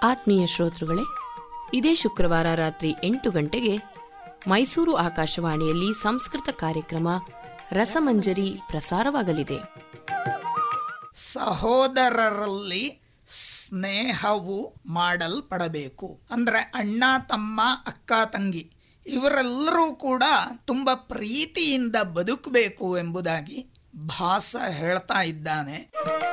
ಆತ್ಮೀಯ ಶ್ರೋತೃಗಳೇ, ಇದೇ ಶುಕ್ರವಾರ ರಾತ್ರಿ 8 ಗಂಟೆಗೆ ಮೈಸೂರು ಆಕಾಶವಾಣಿಯಲ್ಲಿ ಸಂಸ್ಕೃತ ಕಾರ್ಯಕ್ರಮ ರಸಮಂಜರಿ ಪ್ರಸಾರವಾಗಲಿದೆ. ಸಹೋದರರಲ್ಲಿ ಸ್ನೇಹವು ಮಾಡಲ್ಪಡಬೇಕು. ಅಂದ್ರೆ ಅಣ್ಣ ತಮ್ಮ ಅಕ್ಕ ತಂಗಿ ಇವರೆಲ್ಲರೂ ಕೂಡ ತುಂಬ ಪ್ರೀತಿಯಿಂದ ಬದುಕಬೇಕು ಎಂಬುದಾಗಿ ಭಾಸ ಹೇಳ್ತಾ ಇದ್ದಾನೆ.